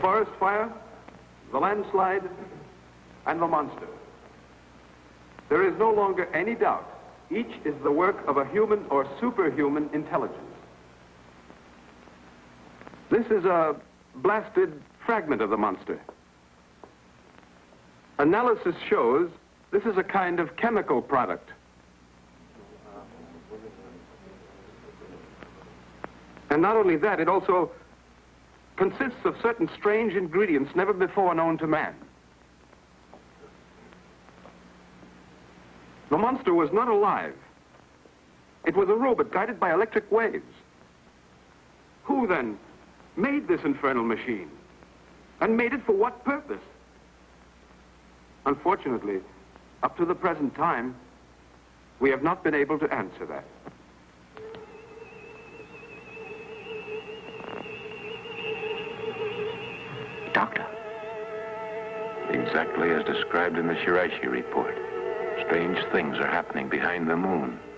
forest fire, the landslide, and the monster. There is no longer any doubt. Each is the work of a human or superhuman intelligence. This is a blasted fragment of the monster. Analysis shows this is a kind of chemical product. And not only that, it also consists of certain strange ingredients never before known to man. The monster was not alive. It was a robot guided by electric waves. Who, then, made this infernal machine? And made it for what purpose? Unfortunately, up to the present time, we have not been able to answer that. Doctor. Exactly as described in the Shiraishi report. Strange things are happening behind the moon.